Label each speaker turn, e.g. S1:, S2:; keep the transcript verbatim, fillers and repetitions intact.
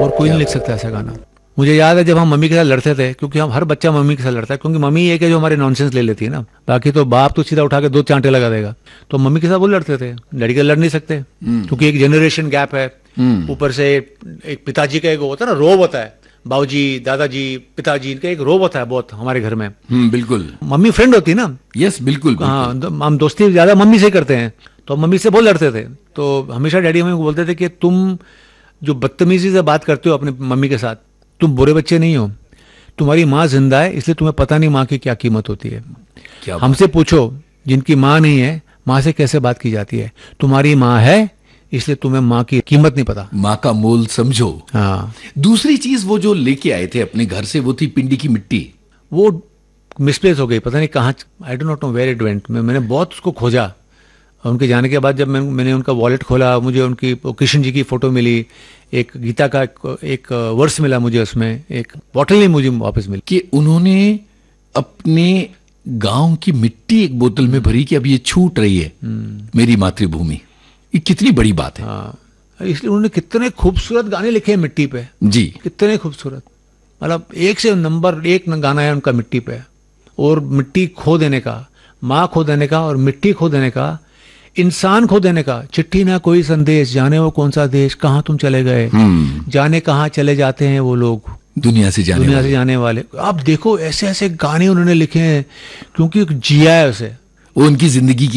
S1: और कोई नहीं लिख सकता ऐसा गाना। मुझे याद है जब हम मम्मी के साथ लड़ते थे, क्योंकि हम हर बच्चा मम्मी के साथ लड़ता है, क्योंकि मम्मी एक है जो हमारे नॉनसेंस ले लेती है ना, बाकी तो बाप तो सीधा उठा के दो चांटे लगा देगा। तो मम्मी के साथ वो लड़ते थे, लड़के लड़ नहीं सकते क्योंकि एक जनरेशन गैप है। ऊपर से एक पिताजी का एक होता है ना, रोब होता है, बाबूजी, दादाजी, पिताजी, इनका एक रोब होता है बहुत हमारे घर में।
S2: हम्म, बिल्कुल।
S1: मम्मी फ्रेंड होती है ना।
S2: यस, बिल्कुल, बिल्कुल।
S1: हाँ, तो हम दोस्ती ज्यादा मम्मी से करते हैं, तो मम्मी से बहुत लड़ते थे। तो हमेशा डैडी हमें बोलते थे कि तुम जो बदतमीजी से बात करते हो अपनी मम्मी के साथ, तुम बुरे बच्चे नहीं हो, तुम्हारी माँ जिंदा है इसलिए तुम्हें पता नहीं माँ की क्या कीमत होती है।
S2: क्या
S1: हमसे पूछो जिनकी माँ नहीं है, माँ से कैसे बात की जाती है। तुम्हारी माँ है इसलिए तुम्हें माँ की कीमत नहीं पता,
S2: माँ का मोल समझो।
S1: हाँ।
S2: दूसरी चीज वो जो लेके आए थे अपने घर से, वो थी पिंडी की मिट्टी।
S1: वो मिसप्लेस हो गई, पता नहीं कहाँ, I don't not know where it went. मैंने बहुत उसको खोजा। उनके जाने के बाद जब मैं, मैंने उनका वॉलेट खोला, मुझे उनकी कृष्ण जी की फोटो मिली, एक गीता का एक, एक वर्स मिला मुझे, उसमें एक बॉटल नहीं मुझे वापस मिली।
S2: कि उन्होंने अपने गांव की मिट्टी एक बोतल में भरी कि अब ये छूट रही है मेरी मातृभूमि। ये कितनी बड़ी बात है।
S1: हाँ, इसलिए उन्होंने कितने खूबसूरत गाने लिखे हैं मिट्टी पे
S2: जी,
S1: कितने खूबसूरत, मतलब एक से नंबर एक गाना है उनका मिट्टी पे। और मिट्टी खो देने का, माँ खो देने का और मिट्टी खो देने का, इंसान खो देने का। चिट्ठी ना कोई संदेश, जाने वो कौन सा देश, कहाँ तुम चले गए, जाने कहाँ चले जाते हैं वो लोग,
S2: दुनिया से जाने
S1: दुनिया
S2: वाले।
S1: से जाने वाले। आप देखो ऐसे ऐसे गाने उन्होंने लिखे हैं, क्योंकि जिया है उसे,
S2: वो उनकी जिंदगी की